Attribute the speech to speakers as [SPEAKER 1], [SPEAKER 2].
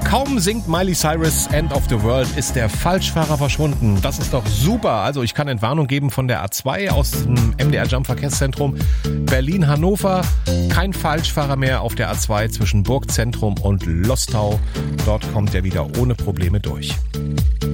[SPEAKER 1] Kaum singt Miley Cyrus End of the World, ist der Falschfahrer verschwunden. Das ist doch super. Also ich kann Entwarnung geben von der A2 aus dem MDR Jump Verkehrszentrum Berlin-Hannover. Kein Falschfahrer mehr auf der A2 zwischen Burgzentrum und Lostau. Dort kommt er wieder ohne Probleme durch.